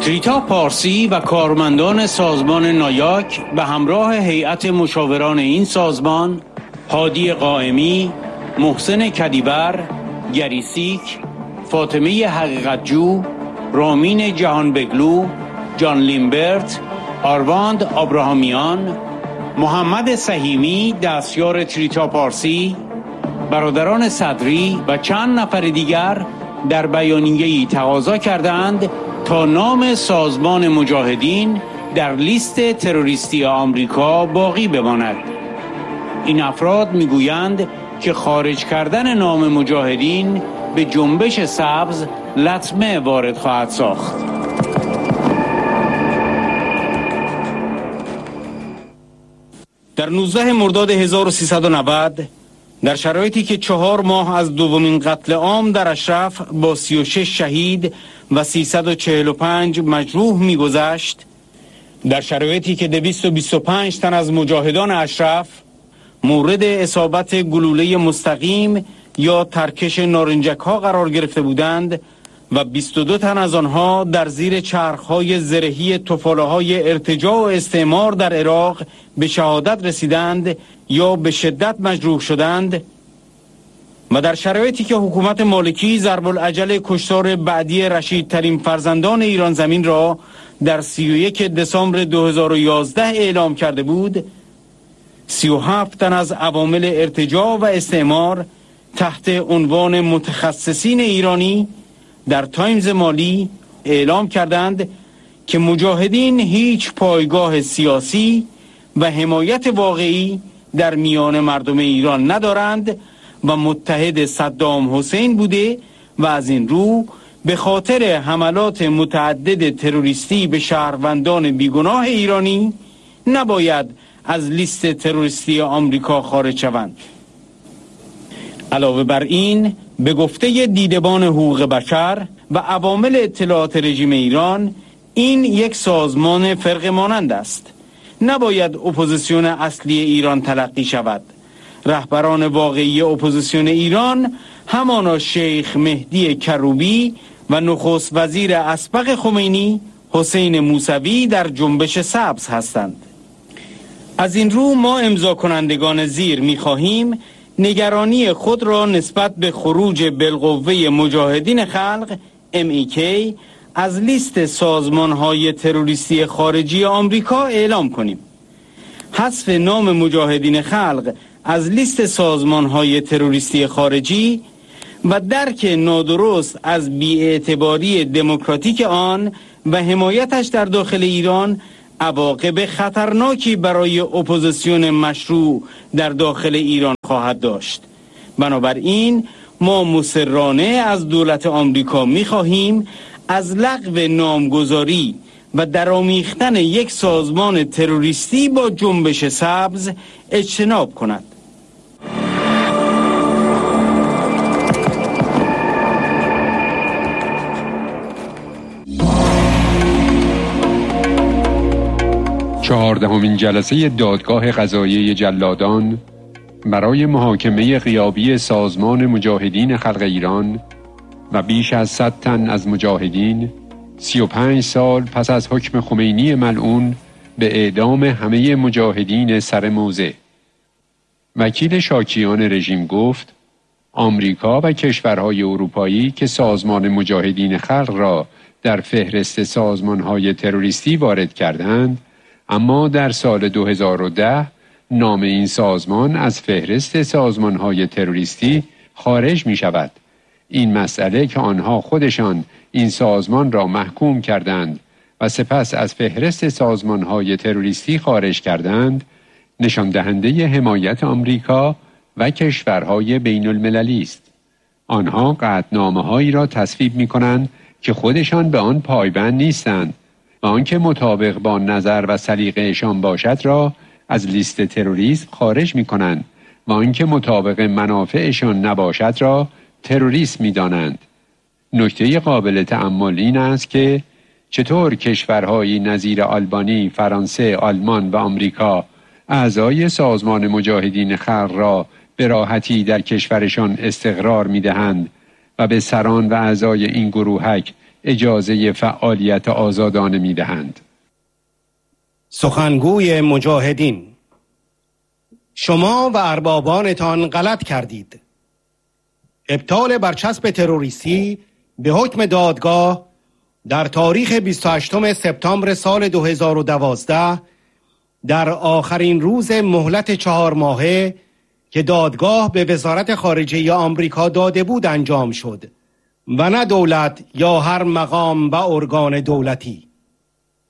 تریتا پارسی و کارمندان سازمان نایاک به همراه هیئت مشاوران این سازمان، هادی قائمی، محسن کدیور، گریسیک، فاطمه حقیقتجو، رامین جهانبگلو، جان لیمبرت، آرواند آبراهامیان، محمد سهیمی دستیار تریتا پارسی، برادران صدری و چند نفر دیگر در بیانیه‌ای تقاضا کردند تا نام سازمان مجاهدین در لیست تروریستی آمریکا باقی بماند. این افراد میگویند که خارج کردن نام مجاهدین به جنبش سبز لطمه وارد خواهد ساخت. در 19 مرداد 1390 در شرایطی که 4 ماه از دومین قتل عام در اشرف با 36 شهید و 345 مجروح می‌گذشت، در شرایطی که 225 تن از مجاهدان اشرف مورد اصابت گلوله مستقیم یا ترکش نارنجک‌ها قرار گرفته بودند و 22 تن از آنها در زیر چرخ‌های زرهی تفاله‌های ارتجاع و استعمار در عراق به شهادت رسیدند یا به شدت مجروح شدند، و در شرایطی که حکومت مالکی ضرب العجل کشتار بعدی رشیدترین فرزندان ایران زمین را در 31 دسامبر 2011 اعلام کرده بود، 37 تن از عوامل ارتجاع و استعمار تحت عنوان متخصصین ایرانی در تایمز مالی اعلام کردند که مجاهدین هیچ پایگاه سیاسی و حمایت واقعی در میان مردم ایران ندارند و متحد صدام حسین بوده و از این رو به خاطر حملات متعدد تروریستی به شهروندان بیگناه ایرانی نباید از لیست تروریستی آمریکا خارج شوند. علاوه بر این، به گفته دیدبان حقوق بشر و عوامل اطلاعات رژیم ایران، این یک سازمان فرقه مانند است. نباید اپوزیسیون اصلی ایران تلقی شود. رهبران واقعی اپوزیسیون ایران همانا شیخ مهدی کروبی و نخست وزیر اسبق خمینی حسین موسوی در جنبش سبز هستند. از این رو ما امضا کنندگان زیر می‌خواهیم نگرانی خود را نسبت به خروج بالقوه مجاهدین خلق MEK از لیست سازمان‌های تروریستی خارجی آمریکا اعلام کنیم. حذف نام مجاهدین خلق از لیست سازمان‌های تروریستی خارجی و درک نادرست از بی‌اعتباری دموکراتیک آن و حمایتش در داخل ایران عواقب خطرناکی برای اپوزیسیون مشروع در داخل ایران خواهد داشت. بنابراین ما مصرانه از دولت آمریکا می‌خواهیم از لغو نامگذاری و درآمیختن یک سازمان تروریستی با جنبش سبز اجتناب کند. چهاردهمین جلسه دادگاه قضایی جلادان برای محاکمه غیابی سازمان مجاهدین خلق ایران و بیش از 100 تن از مجاهدین 35 سال پس از حکم خمینی ملعون به اعدام همه مجاهدین سر موضع. وکیل شاکیان رژیم گفت آمریکا و کشورهای اروپایی که سازمان مجاهدین خلق را در فهرست سازمانهای تروریستی وارد کردند، اما در سال 2010 نام این سازمان از فهرست سازمانهای تروریستی خارج می شود. این مسئله که آنها خودشان این سازمان را محکوم کردند و سپس از فهرست سازمانهای تروریستی خارج کردند، نشان دهنده حمایت آمریکا و کشورهای بین المللی است. آنها قطعنامه‌هایی را تصویب می کنند که خودشان به آن پایبند نیستند و آنکه مطابق با نظر و سلیقه‌شان باشد را از لیست تروریسم خارج می کنند و آنکه مطابق منافعشان نباشد را تروریسم می دانند. نکته قابل تأمل این است که چطور کشورهایی نظیر آلبانی، فرانسه، آلمان و آمریکا اعضای سازمان مجاهدین خلق را به راحتی در کشورشان استقرار می دهند و به سران و اعضای این گروهک اجازه فعالیت آزادانه می‌دهند. سخنگوی مجاهدین: شما و اربابانتان غلط کردید. ابطال برچسب تروریستی به حکم دادگاه در تاریخ 28 سپتامبر سال 2012 در آخرین روز مهلت 4 ماهه که دادگاه به وزارت خارجه آمریکا داده بود انجام شد و نه دولت یا هر مقام و ارگان دولتی.